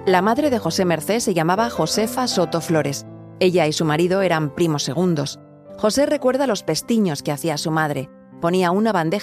La madre de José Mercé se llamaba Josefa Soto Flores. Ella y su marido eran primos segundos. José recuerda los pestiños que hacía su madre. Ponía una bandeja